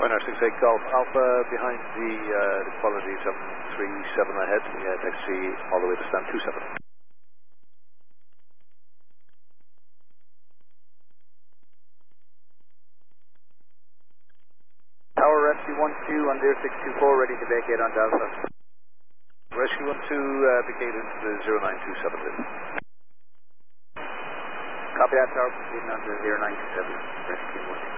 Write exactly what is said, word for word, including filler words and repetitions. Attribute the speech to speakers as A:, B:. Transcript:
A: Ryanair six eight Golf Alpha behind the, uh, the quality seven three seven ahead. Yeah, taxi all the way to stand two seven.
B: Tower Rescue one two on zero six two four, ready to vacate on Delta.
A: Rescue one two, uh, vacate into the zero nine two seven.
B: Copy that, Tower, proceeding on to zero nine two seven, Rescue one two.